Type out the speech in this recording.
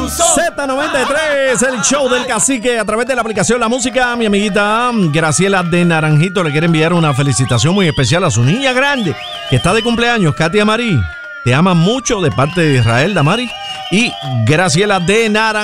Z93, el show del cacique a través de la aplicación La Música. Mi amiguita Graciela de Naranjito le quiere enviar una felicitación muy especial a su niña grande que está de cumpleaños, Katia Marí. Te ama mucho de parte de Israel Damari y Graciela de Naranjito.